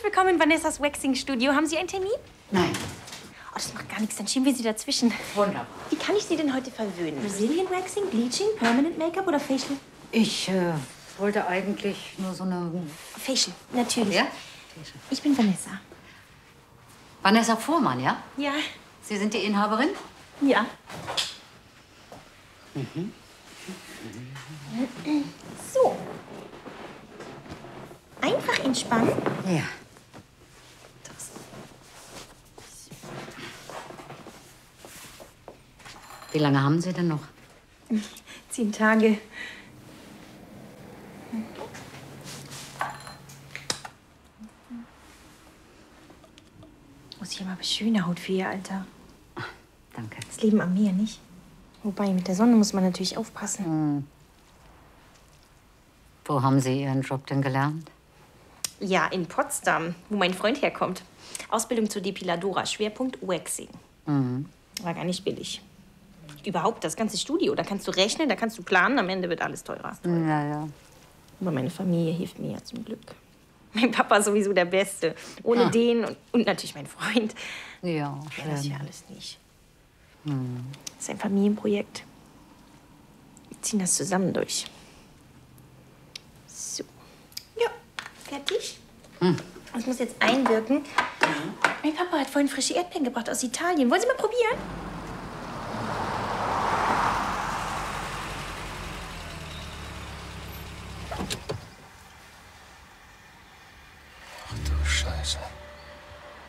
willkommen in Vanessas Waxing-Studio. Haben Sie einen Termin? Nein. Oh, das macht gar nichts, dann schieben wir Sie dazwischen. Wunderbar. Wie kann ich Sie denn heute verwöhnen? Brazilian Waxing, Bleaching, Permanent Make-up oder Facial? Ich wollte eigentlich nur so eine... Facial, natürlich. Ja? Ich bin Vanessa. Vanessa Fuhrmann, ja? Ja. Sie sind die Inhaberin? Ja. So. Einfach entspannen. Ja. Wie lange haben Sie denn noch? 10 Tage. Muss ich aber schöne Haut für Ihr Alter. Danke. Das Leben am Meer, nicht? Wobei, mit der Sonne muss man natürlich aufpassen. Wo haben Sie Ihren Job denn gelernt? Ja, in Potsdam, wo mein Freund herkommt. Ausbildung zur Depiladora, Schwerpunkt Waxing. War gar nicht billig. Überhaupt das ganze Studio, da kannst du rechnen, da kannst du planen, am Ende wird alles teurer. Ja, ja. Aber meine Familie hilft mir ja zum Glück. Mein Papa ist sowieso der Beste. Ohne den und natürlich mein Freund. Ja, Ja, das schön. wäre alles nicht. Das ist ein Familienprojekt. Wir ziehen das zusammen durch. So. Ja, fertig. Das muss jetzt einwirken. Mein Papa hat vorhin frische Erdbeeren gebracht aus Italien. Wollen Sie mal probieren?